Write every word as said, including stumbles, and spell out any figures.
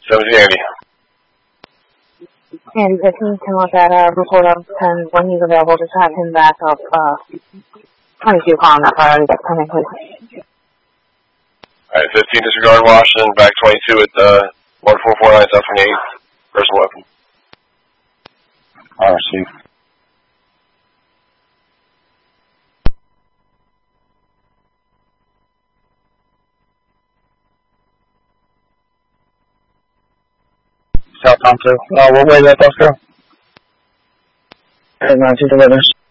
seventeen eighty. And the team can look at a report of ten when he's available. Just have him back up. Uh, twenty-two calling that priority that's coming, please. Alright, fifteen disregard Washington, back twenty-two at uh, one four four nine South twenty-eighth. Personal weapon. I receive. South Tom two. Uh, what way that bus go? nine two delivers.